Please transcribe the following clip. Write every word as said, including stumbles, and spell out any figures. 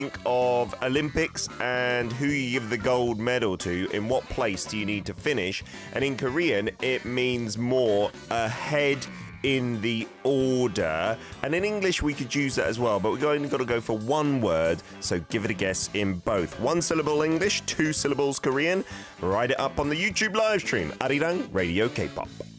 of Olympics and who you give the gold medal to, in what place do you need to finish? And in Korean, it means more ahead in the order. And in English, we could use that as well, but we've only got to go for one word, so give it a guess in both. One syllable English, two syllables Korean. Write it up on the YouTube live stream, Arirang Radio K-pop.